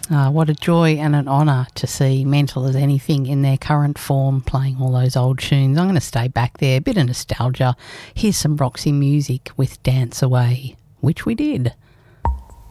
What a joy and an honour to see Mental as Anything in their current form playing all those old tunes. I'm going to stay back there, a bit of nostalgia. Here's some Roxy Music with Dance Away, which we did.